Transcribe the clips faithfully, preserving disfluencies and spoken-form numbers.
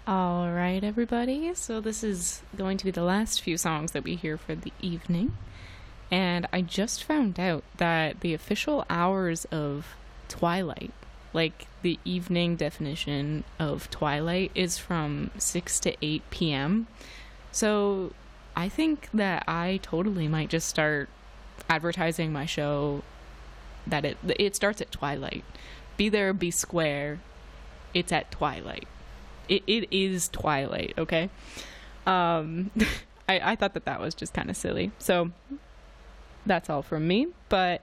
All right, everybody. So this is going to be the last few songs that we hear for the evening. And I just found out that the official hours of twilight, like the evening definition of twilight, is from six to eight p.m. So I think that I totally might just start advertising my show that it it starts at twilight. Be there, be square. It's at twilight. It it is twilight, okay? Um, I, I thought that that was just kind of silly. So that's all from me. But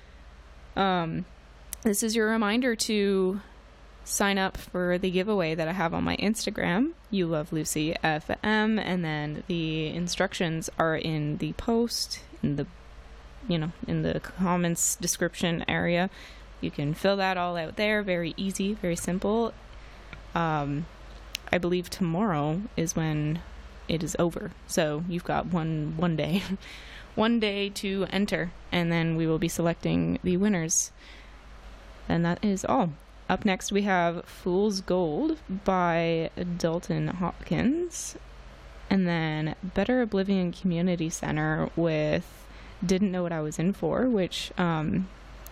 um, this is your reminder to sign up for the giveaway that I have on my Instagram, You Love Lucy F M, and then the instructions are in the post, in the, you know, in the comments description area. You can fill that all out there. Very easy, very simple. Um, I believe tomorrow is when it is over. So you've got one one day. one day to enter, and then we will be selecting the winners. And that is all. Up next we have Fool's Gold by Dalton Hopkins. And then Better Oblivion Community Center with Didn't Know What I Was In For, which um,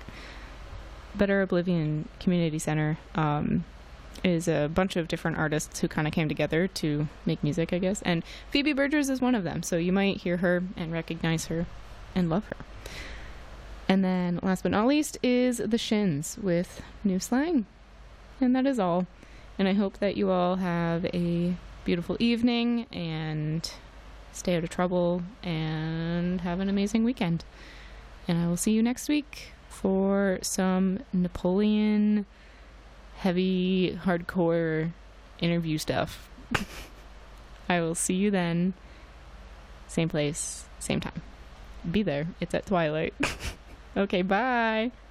Better Oblivion Community Center um, is a bunch of different artists who kind of came together to make music, I guess. And Phoebe Bridgers is one of them, so you might hear her and recognize her and love her. And then, last but not least, is The Shins with New Slang. And that is all. And I hope that you all have a beautiful evening and stay out of trouble and have an amazing weekend. And I will see you next week for some Napoleon heavy, hardcore interview stuff. I will see you then. Same place, same time. Be there. It's at twilight. Okay, bye.